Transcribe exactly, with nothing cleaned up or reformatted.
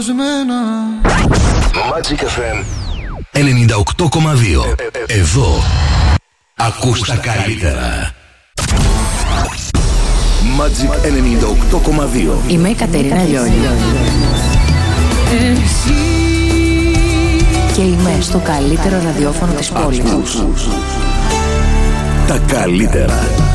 Magic εφ εμ ενενήντα οκτώ κόμμα δύο. Εδώ ακούς τα καλύτερα. Magic ενενήντα οκτώ κόμμα δύο. Είμαι η Κατερίνα Λιόλιο και είμαι στο καλύτερο ραδιόφωνο της πόλης. Τα καλύτερα.